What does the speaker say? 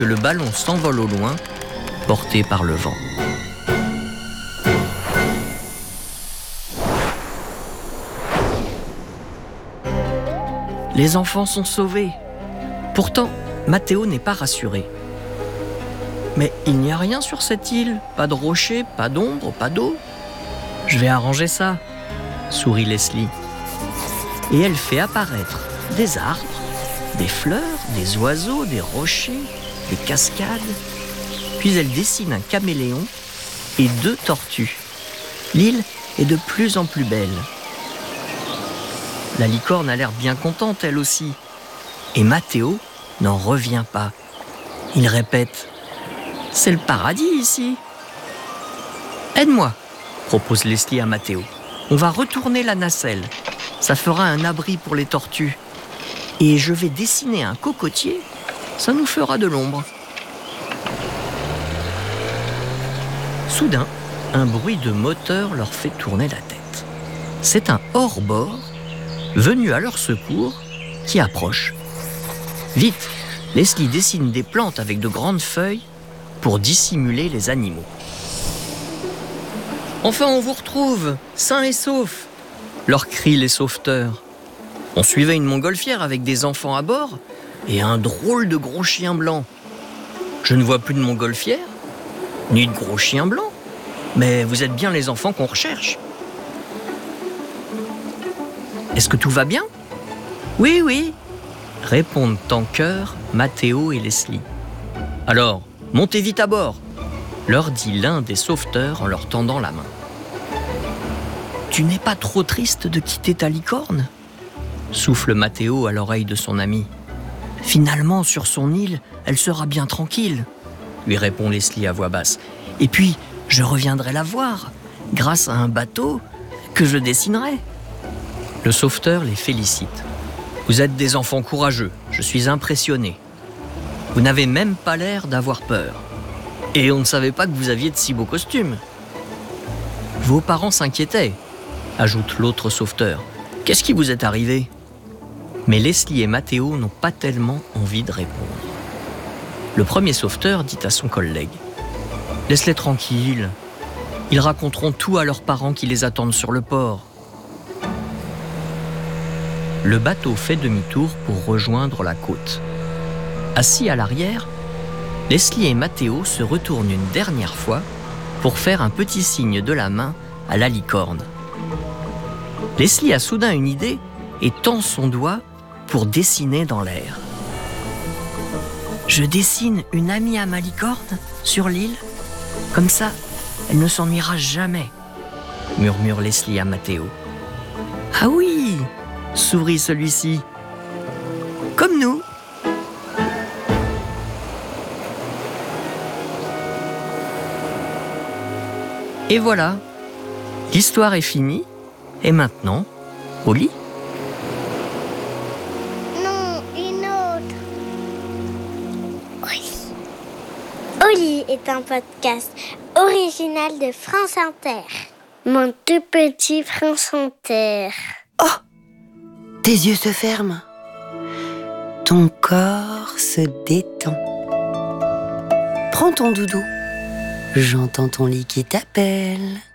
que le ballon s'envole au loin, porté par le vent. Les enfants sont sauvés. Pourtant, Matteo n'est pas rassuré. Mais il n'y a rien sur cette île, pas de rochers, pas d'ombre, pas d'eau. Je vais arranger ça, sourit Leslie. Et elle fait apparaître des arbres, des fleurs, des oiseaux, des rochers, des cascades. Puis elle dessine un caméléon et 2 tortues. L'île est de plus en plus belle. La licorne a l'air bien contente, elle aussi. Et Matteo n'en revient pas. Il répète « C'est le paradis ici !» « Aide-moi !» propose Leslie à Matteo. « On va retourner la nacelle. Ça fera un abri pour les tortues. Et je vais dessiner un cocotier. Ça nous fera de l'ombre. » Soudain, un bruit de moteur leur fait tourner la tête. C'est un hors-bord venu à leur secours qui approche. Vite, Leslie dessine des plantes avec de grandes feuilles pour dissimuler les animaux. « Enfin, on vous retrouve, sains et saufs !» leur crient les sauveteurs. On suivait une montgolfière avec des enfants à bord et un drôle de gros chien blanc. Je ne vois plus de montgolfière, ni de gros chien blanc, mais vous êtes bien les enfants qu'on recherche. Est-ce que tout va bien ? Oui, oui, répondent en chœur Matteo et Leslie. Alors, montez vite à bord, leur dit l'un des sauveteurs en leur tendant la main. Tu n'es pas trop triste de quitter ta licorne ? Souffle Matteo à l'oreille de son ami. Finalement, sur son île, elle sera bien tranquille, lui répond Leslie à voix basse. Et puis, je reviendrai la voir, grâce à un bateau que je dessinerai. Le sauveteur les félicite. Vous êtes des enfants courageux, je suis impressionné. Vous n'avez même pas l'air d'avoir peur. Et on ne savait pas que vous aviez de si beaux costumes. Vos parents s'inquiétaient, ajoute l'autre sauveteur. Qu'est-ce qui vous est arrivé ? Mais Leslie et Matteo n'ont pas tellement envie de répondre. Le premier sauveteur dit à son collègue « Laisse-les tranquilles. Ils raconteront tout à leurs parents qui les attendent sur le port. » Le bateau fait demi-tour pour rejoindre la côte. Assis à l'arrière, Leslie et Matteo se retournent une dernière fois pour faire un petit signe de la main à la licorne. Leslie a soudain une idée et tend son doigt pour dessiner dans l'air. « Je dessine une amie à ma licorne sur l'île, comme ça, elle ne s'ennuiera jamais, » murmure Leslie à Matteo. « Ah oui !» sourit celui-ci. « Comme nous !» Et voilà, l'histoire est finie, et maintenant, au lit. Non, une autre. Oui. Au lit est un podcast original de France Inter. Mon tout petit France Inter. Oh ! Tes yeux se ferment. Ton corps se détend. Prends ton doudou. J'entends ton lit qui t'appelle.